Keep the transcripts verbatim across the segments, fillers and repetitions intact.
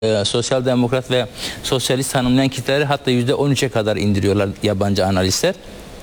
e, sosyal demokrat ve sosyalist tanımlayan kitleleri hatta yüzde on üçe kadar indiriyorlar yabancı analistler.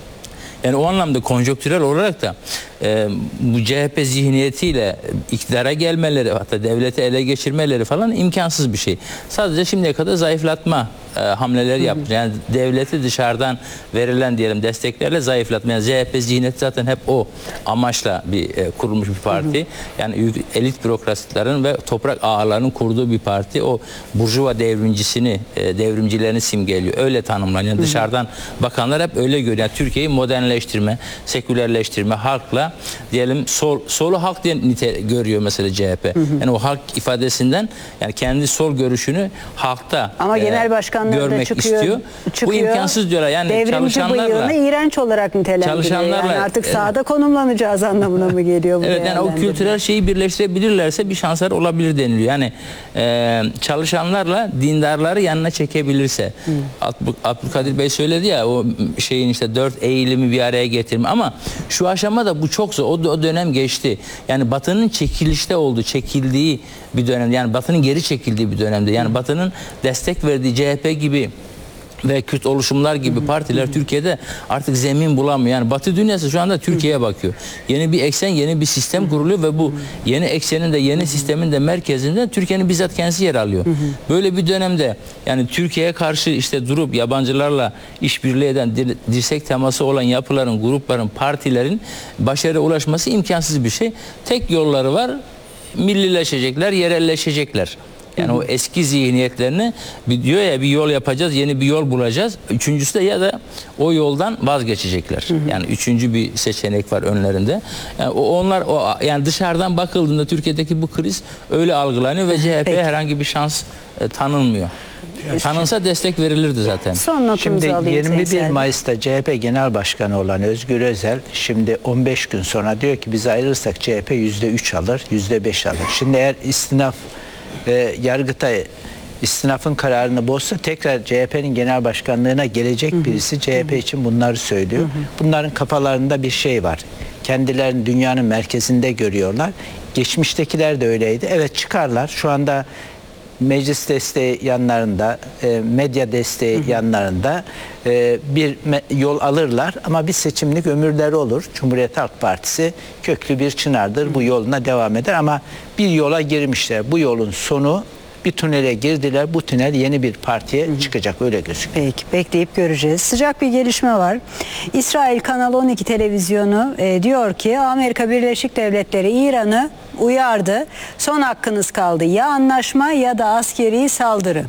Yani o anlamda konjonktürel olarak da e, bu C H P zihniyetiyle iktidara gelmeleri, hatta devleti ele geçirmeleri falan imkansız bir şey. Sadece şimdiye kadar zayıflatma e, hamleleri yapmış. Yani devleti dışarıdan verilen diyelim desteklerle zayıflatma. Yani C H P zihniyeti zaten hep o amaçla bir e, kurulmuş bir parti. Hı hı. Yani elit bürokratların ve toprak ağalarının kurduğu bir parti. O burjuva devrimcisini, e, devrimcilerini simgeliyor. Öyle tanımlanıyor. Yani dışarıdan bakanlar hep öyle görüyor. Yani Türkiye'yi modernleştirme, sekülerleştirme, halkla diyelim sol solu halk diye nite görüyor mesela C H P. Hı hı. Yani o halk ifadesinden yani kendi sol görüşünü halkta ama e, genel başkanlar da çıkıyor, istiyor. çıkıyor. Bu imkansız diyorlar. Yani devrimci çalışanlarla iğrenç olarak nitelendiriyor. Çalışanlarla yani artık sahada e, konumlanacağız anlamına mı geliyor bu? Evet, yani o kültürel şeyi birleştirebilirlerse bir şanslar olabilir deniliyor. Yani e, çalışanlarla dindarları yanına çekebilirse. Hı. Abdülkadir Bey söyledi ya o şeyin işte dört eğilimi bir araya getirme, ama şu aşamada bu çok zor. O, o dönem geçti. Yani Batı'nın çekilişte olduğu, çekildiği bir dönem. Yani Batı'nın geri çekildiği bir dönemde. Yani Batı'nın destek verdiği C H P gibi ve Kürt oluşumlar gibi partiler Türkiye'de artık zemin bulamıyor. Yani Batı dünyası şu anda Türkiye'ye bakıyor. Yeni bir eksen, yeni bir sistem kuruluyor ve bu yeni eksenin de yeni sistemin de merkezinde Türkiye'nin bizzat kendisi yer alıyor. Böyle bir dönemde yani Türkiye'ye karşı işte durup yabancılarla işbirliği eden, dirsek teması olan yapıların, grupların, partilerin başarıya ulaşması imkansız bir şey. Tek yolları var. Millileşecekler, yerelleşecekler. Yani o eski zihniyetlerini bir diyor ya, bir yol yapacağız, yeni bir yol bulacağız. Üçüncüsü de ya da o yoldan vazgeçecekler. Hı hı. Yani üçüncü bir seçenek var önlerinde. Yani onlar o yani dışarıdan bakıldığında Türkiye'deki bu kriz öyle algılanıyor ve C H P'ye herhangi bir şans e, tanınmıyor. Yani tanınsa destek verilirdi zaten. Son şimdi yirmi bir Mayıs'ta C H P Genel Başkanı olan Özgür Özel şimdi on beş gün sonra diyor ki biz ayrılırsak C H P yüzde üç alır, yüzde beş alır. Şimdi eğer istinaf E, Yargıtay istinafın kararını bozsa tekrar C H P'nin genel başkanlığına gelecek birisi C H P için bunları söylüyor. Hı hı. Bunların kafalarında bir şey var. Kendilerini dünyanın merkezinde görüyorlar. Geçmiştekiler de öyleydi. Evet, çıkarlar. Şu anda meclis desteği yanlarında, e, medya desteği hı hı. yanlarında e, bir yol alırlar ama bir seçimlik ömürleri olur. Cumhuriyet Halk Partisi köklü bir çınardır. Hı hı. Bu yoluna devam eder ama bir yola girmişler. Bu yolun sonu, bir tünele girdiler. Bu tünel yeni bir partiye hı hı. çıkacak, öyle gözüküyor. Peki, bekleyip göreceğiz. Sıcak bir gelişme var. İsrail Kanal on iki televizyonu e, diyor ki Amerika Birleşik Devletleri İran'ı uyardı. Son hakkınız kaldı. Ya anlaşma ya da askeri saldırı.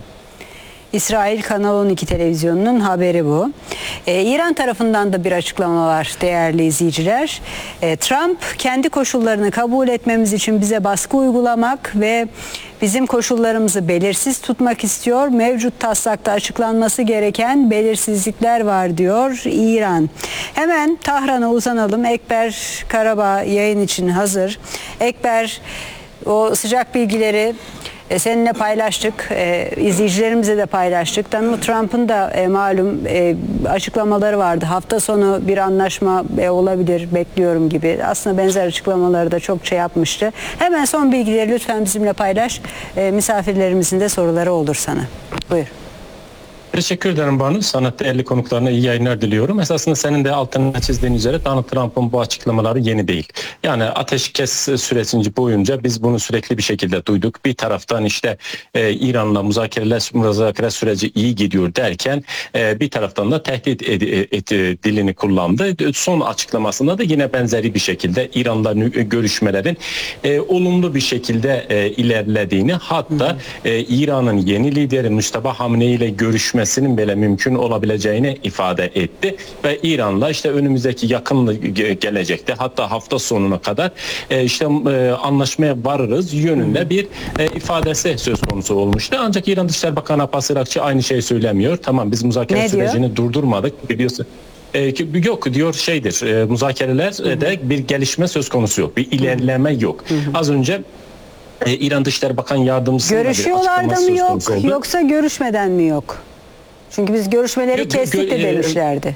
İsrail Kanal on iki televizyonunun haberi bu. Ee, İran tarafından da bir açıklama var değerli izleyiciler. Ee, Trump kendi koşullarını kabul etmemiz için bize baskı uygulamak ve bizim koşullarımızı belirsiz tutmak istiyor. Mevcut taslakta açıklanması gereken belirsizlikler var diyor İran. Hemen Tahran'a uzanalım. Ekber Karabağ yayın için hazır. Ekber, o sıcak bilgileri E, seninle paylaştık, e, izleyicilerimize de paylaştık. Donald Trump'ın da e, malum e, açıklamaları vardı. Hafta sonu bir anlaşma e, olabilir, bekliyorum gibi. Aslında benzer açıklamaları da çokça yapmıştı. Hemen son bilgileri lütfen bizimle paylaş. E, misafirlerimizin de soruları olur sana. Buyur. Teşekkür ederim Banu. Sana değerli konuklarına iyi yayınlar diliyorum. Esasında senin de altını çizdiğin üzere Donald Trump'ın bu açıklamaları yeni değil. Yani ateşkes süreci boyunca biz bunu sürekli bir şekilde duyduk. Bir taraftan işte e, İran'la müzakereler, müzakere süreci iyi gidiyor derken e, bir taraftan da tehdit ed, ed, ed, dilini kullandı. Son açıklamasında da yine benzeri bir şekilde İran'la görüşmelerin e, olumlu bir şekilde e, ilerlediğini, hatta e, İran'ın yeni lideri Mustafa Hamneyi ile görüşme bile mümkün olabileceğini ifade etti ve İran'la işte önümüzdeki yakın gelecekte, hatta hafta sonuna kadar e, işte e, anlaşmaya varırız yönünde bir e, ifadesi söz konusu olmuştu. Ancak İran Dışişleri Bakanı Abbas Irakçı aynı şeyi söylemiyor. Tamam, biz müzakere ne sürecini diyor? durdurmadık biliyorsun. E, yok diyor, şeydir e, müzakerelerde bir gelişme söz konusu yok, bir ilerleme yok. Hı hı. Az önce e, İran Dışişleri Bakan Yardımcısı'nın görüşüyorlar da mı yok, yoksa görüşmeden mi yok? Çünkü biz görüşmeleri kestik de demişlerdi.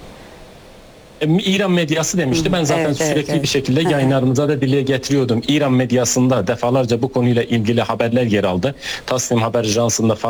İran medyası demişti. Ben zaten evet, sürekli evet, evet. bir şekilde yayınlarımıza da dile getiriyordum. İran medyasında defalarca bu konuyla ilgili haberler yer aldı. Tasnim Haber Ajansı'nda